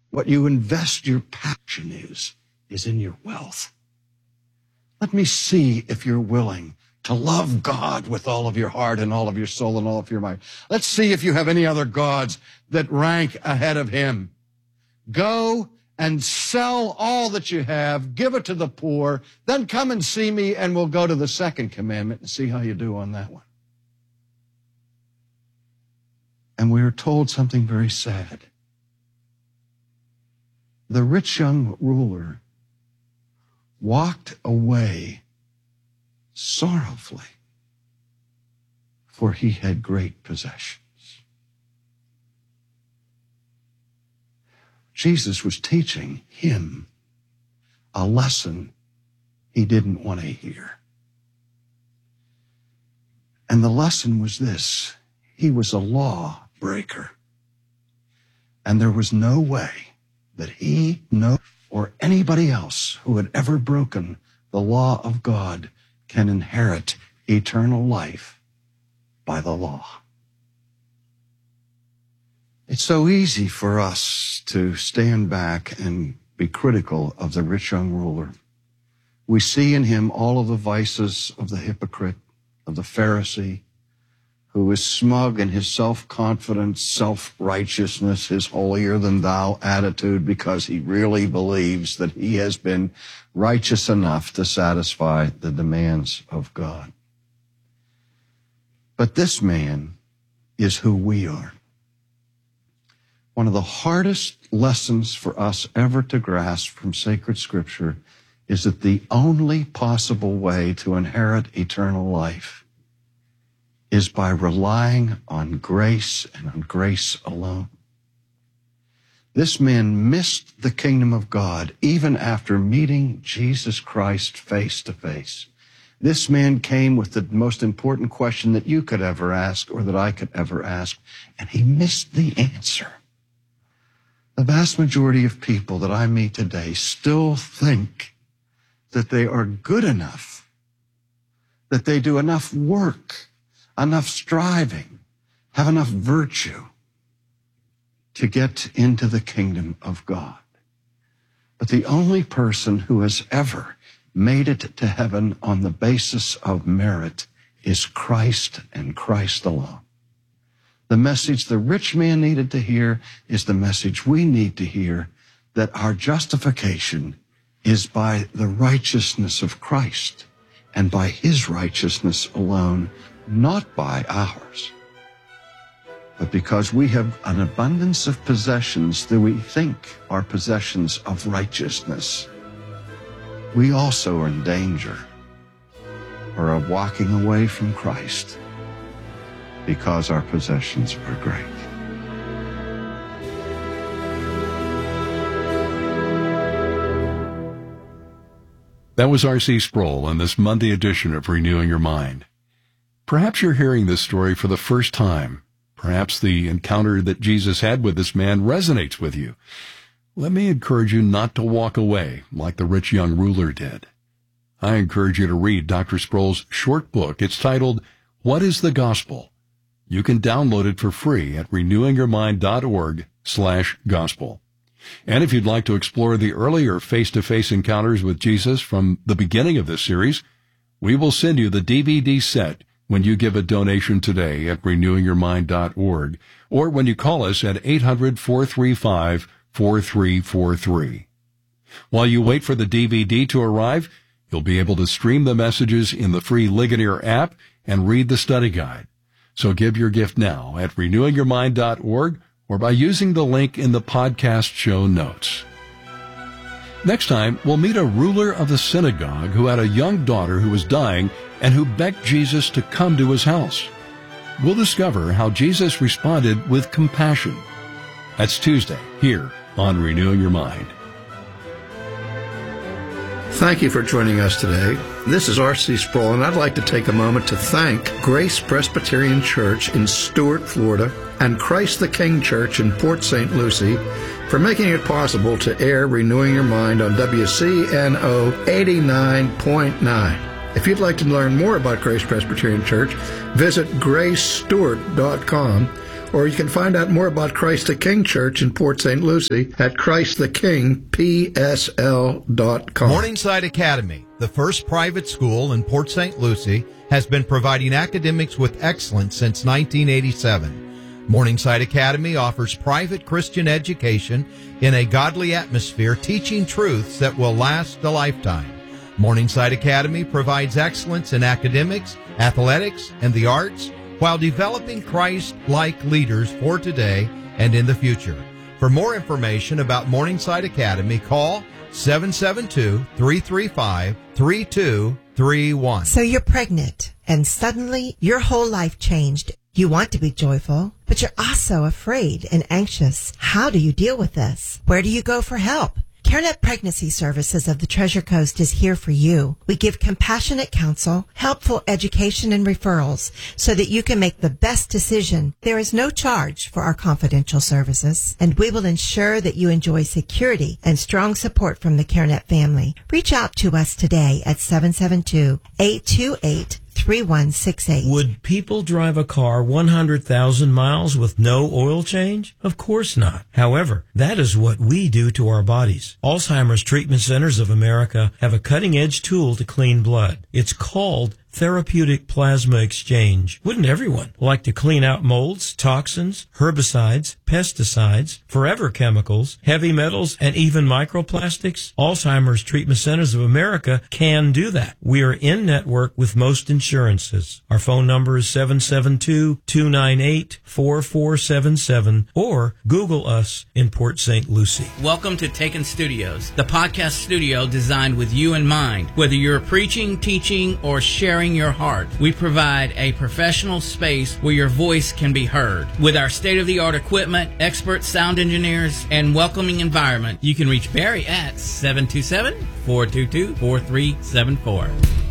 what you invest your passion is in your wealth. Let me see if you're willing to love God with all of your heart and all of your soul and all of your mind. Let's see if you have any other gods that rank ahead of him. Go and sell all that you have, give it to the poor, then come and see me, and we'll go to the second commandment and see how you do on that one. And we are told something very sad. The rich young ruler walked away sorrowfully, for he had great possessions. Jesus was teaching him a lesson he didn't want to hear. And the lesson was this: he was a law breaker. And there was no way that he, or anybody else who had ever broken the law of God can inherit eternal life by the law. It's so easy for us to stand back and be critical of the rich young ruler. We see in him all of the vices of the hypocrite, of the Pharisee, who is smug in his self-confidence, self-righteousness, his holier-than-thou attitude, because he really believes that he has been righteous enough to satisfy the demands of God. But this man is who we are. One of the hardest lessons for us ever to grasp from sacred Scripture is that the only possible way to inherit eternal life is by relying on grace and on grace alone. This man missed the kingdom of God even after meeting Jesus Christ face to face. This man came with the most important question that you could ever ask or that I could ever ask, and he missed the answer. The vast majority of people that I meet today still think that they are good enough, that they do enough work, enough striving, have enough virtue to get into the kingdom of God. But the only person who has ever made it to heaven on the basis of merit is Christ and Christ alone. The message the rich man needed to hear is the message we need to hear, that our justification is by the righteousness of Christ and by his righteousness alone, not by ours. But because we have an abundance of possessions that we think are possessions of righteousness, we also are in danger or of walking away from Christ because our possessions are great. That was R.C. Sproul in this Monday edition of Renewing Your Mind. Perhaps you're hearing this story for the first time. Perhaps the encounter that Jesus had with this man resonates with you. Let me encourage you not to walk away like the rich young ruler did. I encourage you to read Dr. Sproul's short book. It's titled, What is the Gospel? You can download it for free at renewingyourmind.org/gospel. And if you'd like to explore the earlier face-to-face encounters with Jesus from the beginning of this series, we will send you the DVD set when you give a donation today at renewingyourmind.org or when you call us at 800-435-4343. While you wait for the DVD to arrive, you'll be able to stream the messages in the free Ligonier app and read the study guide. So give your gift now at renewingyourmind.org or by using the link in the podcast show notes. Next time, we'll meet a ruler of the synagogue who had a young daughter who was dying and who begged Jesus to come to his house. We'll discover how Jesus responded with compassion. That's Tuesday, here on Renewing Your Mind. Thank you for joining us today. This is R.C. Sproul, and I'd like to take a moment to thank Grace Presbyterian Church in Stuart, Florida, and Christ the King Church in Port St. Lucie for making it possible to air Renewing Your Mind on WCNO 89.9. If you'd like to learn more about Grace Presbyterian Church, visit gracestewart.com Or you can find out more about Christ the King Church in Port St. Lucie at ChristTheKingPSL.com. Morningside Academy, the first private school in Port St. Lucie, has been providing academics with excellence since 1987. Morningside Academy offers private Christian education in a godly atmosphere, teaching truths that will last a lifetime. Morningside Academy provides excellence in academics, athletics, and the arts, while developing Christ-like leaders for today and in the future. For more information about Morningside Academy, call 772-335-3231. So you're pregnant, and suddenly your whole life changed. You want to be joyful, but you're also afraid and anxious. How do you deal with this? Where do you go for help? CareNet Pregnancy Services of the Treasure Coast is here for you. We give compassionate counsel, helpful education, and referrals so that you can make the best decision. There is no charge for our confidential services, and we will ensure that you enjoy security and strong support from the CareNet family. Reach out to us today at 772-828-3168. Would people drive a car 100,000 miles with no oil change? Of course not. However, that is what we do to our bodies. Alzheimer's Treatment Centers of America have a cutting-edge tool to clean blood. It's called Therapeutic Plasma Exchange. Wouldn't everyone like to clean out molds, toxins, herbicides, pesticides, forever chemicals, heavy metals, and even microplastics? Alzheimer's Treatment Centers of America can do that. We are in network with most insurances. Our phone number is 772-298-4477 or Google us in Port St. Lucie. Welcome to Taken Studios, the podcast studio designed with you in mind. Whether you're preaching, teaching, or sharing your heart, we provide a professional space where your voice can be heard. With our state-of-the-art equipment, expert sound engineers, and welcoming environment, you can reach Barry at 727-422-4374.